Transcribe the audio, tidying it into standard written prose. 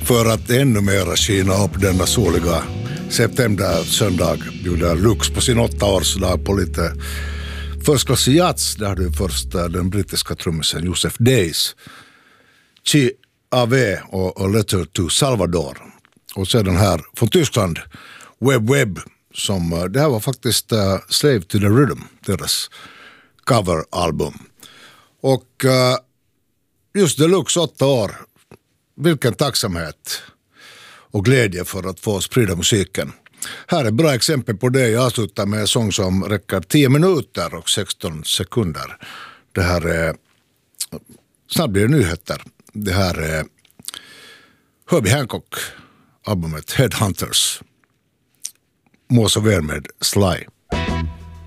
För att ännu mer skina upp denna soliga september-söndag bjuder Lux på sin 8-årsdag på lite förstklassig jazz. Där du först den brittiska trummisen Joseph Days, Chi Ave och Letter to Salvador. Och sedan här från Tyskland, Web, som det här var faktiskt Slave to the Rhythm, deras coveralbum. Och just Deluxe 8 år, vilken tacksamhet och glädje för att få sprida musiken. Här är bra exempel på det. Jag avslutar med en sång som räcker 10 minuter och 16 sekunder. Det här är, snart blir det nyheter. Det här är Herbie Hancock, albumet Headhunters. Må så väl med Sly.